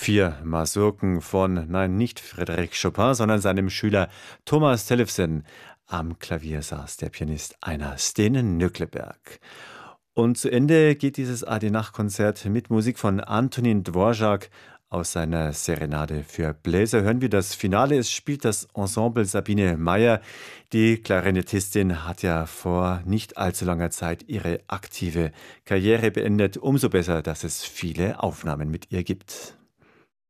4 Mazurken von, nein, nicht Frédéric Chopin, sondern seinem Schüler Thomas Tellefsen. Am Klavier saß der Pianist Einar Stene-Nöckleberg. Und zu Ende geht dieses AD-Nacht-Konzert mit Musik von Antonín Dvořák aus seiner Serenade für Bläser. Hören wir das Finale. Es spielt das Ensemble Sabine Meyer. Die Klarinettistin hat ja vor nicht allzu langer Zeit ihre aktive Karriere beendet. Umso besser, dass es viele Aufnahmen mit ihr gibt.